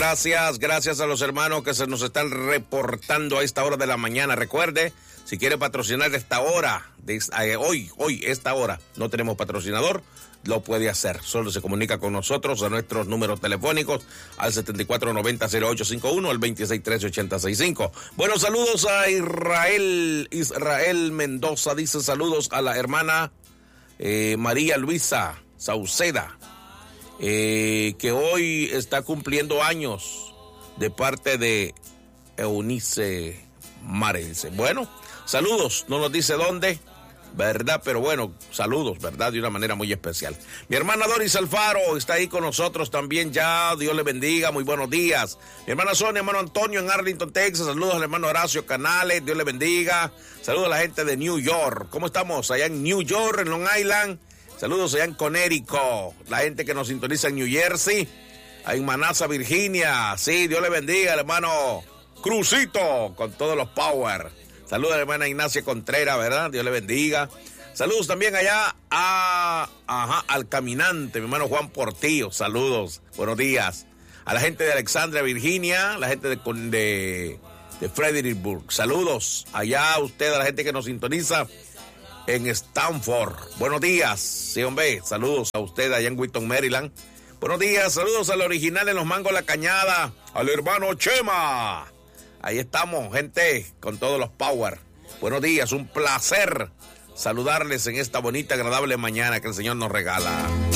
Gracias a los hermanos que se nos están reportando a esta hora de la mañana. Recuerde, si quiere patrocinar esta hora, hoy, esta hora, no tenemos patrocinador, lo puede hacer. Solo se comunica con nosotros a nuestros números telefónicos al 7490-0851, al 2613-8065. Bueno, saludos a Israel Mendoza, dice saludos a la hermana María Luisa Sauceda, que hoy está cumpliendo años, de parte de Eunice Marense. Bueno, saludos, no nos dice dónde, ¿verdad? Pero bueno, saludos, ¿verdad? De una manera muy especial. Mi hermana Doris Alfaro está ahí con nosotros también ya, Dios le bendiga, muy buenos días. Mi hermana Sonia, hermano Antonio en Arlington, Texas, saludos al hermano Horacio Canales, Dios le bendiga. Saludos a la gente de New York. ¿Cómo estamos? Allá en New York, en Long Island. Saludos allá en Connecticut, la gente que nos sintoniza en New Jersey, en Manassas, Virginia. Sí, Dios le bendiga, hermano Crucito, con todos los power. Saludos a la hermana Ignacia Contreras, ¿verdad? Dios le bendiga. Saludos también allá al caminante, mi hermano Juan Portillo. Saludos, buenos días. A la gente de Alexandria, Virginia, la gente de Fredericksburg. Saludos allá a usted, a la gente que nos sintoniza en Stanford. Buenos días, sí, hombre. Saludos a usted allá en Wheaton, Maryland. Buenos días, saludos al original en Los Mangos La Cañada, al hermano Chema. Ahí estamos, gente, con todos los power. Buenos días, un placer saludarles en esta bonita, agradable mañana que el Señor nos regala.